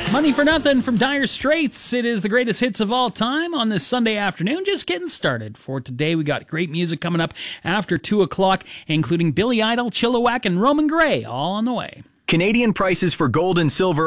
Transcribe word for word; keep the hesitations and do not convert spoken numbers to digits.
Money for Nothing from Dire Straits. It is the greatest hits of all time on this Sunday afternoon. Just getting started. For today, we got great music coming up after two o'clock, including Billy Idol, Chilliwack, and Roman Gray, all on the way. Canadian prices for gold and silver